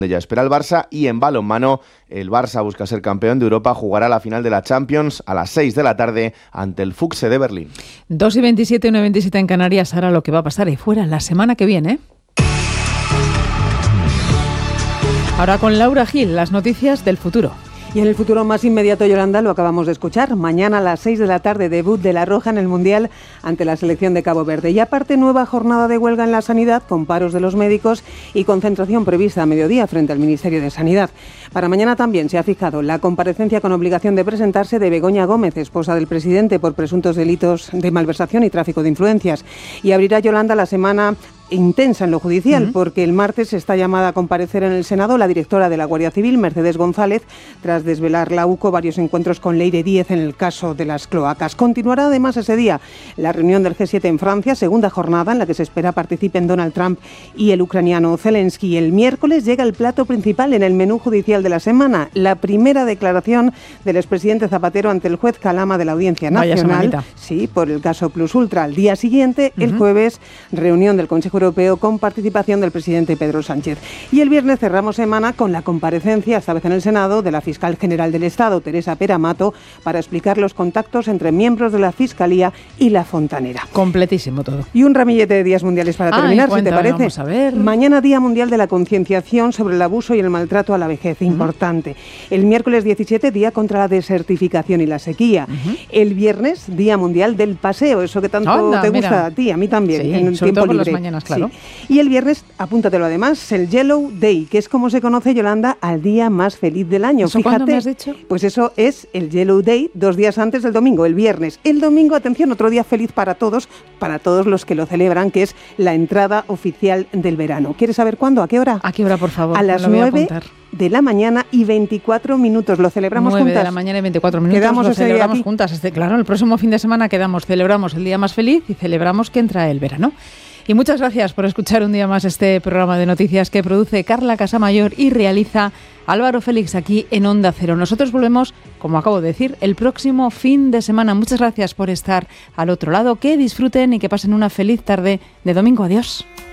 Ya espera el Barça, y en balonmano el Barça busca ser campeón de Europa, jugará la final de la Champions a las 6 de la tarde ante el Füchse de Berlín. 2:27, 1:27 en Canarias. Ahora lo que va a pasar ahí fuera la semana que viene. Ahora con Laura Gil, las noticias del futuro. Y en el futuro más inmediato, Yolanda, lo acabamos de escuchar. Mañana a las 6 de la tarde, debut de La Roja en el Mundial ante la selección de Cabo Verde. Y aparte, nueva jornada de huelga en la sanidad, con paros de los médicos y concentración prevista a mediodía frente al Ministerio de Sanidad. Para mañana también se ha fijado la comparecencia con obligación de presentarse de Begoña Gómez, esposa del presidente, por presuntos delitos de malversación y tráfico de influencias. Y abrirá, Yolanda, la semana intensa en lo judicial, porque el martes está llamada a comparecer en el Senado la directora de la Guardia Civil, Mercedes González, tras desvelar la UCO varios encuentros con Leire Díez en el caso de las cloacas. Continuará además ese día la reunión del G7 en Francia, segunda jornada en la que se espera participen Donald Trump y el ucraniano Zelensky. El miércoles llega el plato principal en el menú judicial de la semana, la primera declaración del expresidente Zapatero ante el juez Calama de la Audiencia Nacional, sí, por el caso Plus Ultra. Al día siguiente, el jueves, reunión del Consejo Europeo con participación del presidente Pedro Sánchez. Y el viernes cerramos semana con la comparecencia, esta vez en el Senado, de la fiscal general del Estado, Teresa Peramato, para explicar los contactos entre miembros de la Fiscalía y la Fontanera. Completísimo todo. Y un ramillete de días mundiales para terminar, si te parece. Vamos a ver. Mañana, Día Mundial de la Concienciación sobre el abuso y el maltrato a la vejez. Importante. El miércoles 17, Día contra la desertificación y la sequía. El viernes, Día Mundial del Paseo, eso que tanto te gusta a ti, a mí también, sí, en el sobre tiempo todo por libre. Las mañanas, claro. Sí. Y el viernes, apúntatelo además, el Yellow Day, que es como se conoce, Yolanda, al día más feliz del año. ¿Eso Fíjate, cuándo me has dicho? Pues eso es el Yellow Day, 2 días antes del domingo, el viernes. El domingo, atención, otro día feliz para todos los que lo celebran, que es la entrada oficial del verano. ¿Quieres saber cuándo? ¿A qué hora? ¿A qué hora, por favor? A las 9 de la mañana y 24 minutos. ¿Lo celebramos 9 juntas? 9 de la mañana y 24 minutos. Quedamos lo ese día celebramos aquí. juntas. Claro, el próximo fin de semana celebramos el día más feliz y celebramos que entra el verano. Y muchas gracias por escuchar un día más este programa de noticias que produce Carla Casamayor y realiza Álvaro Félix aquí en Onda Cero. Nosotros volvemos, como acabo de decir, el próximo fin de semana. Muchas gracias por estar al otro lado. Que disfruten y que pasen una feliz tarde de domingo. Adiós.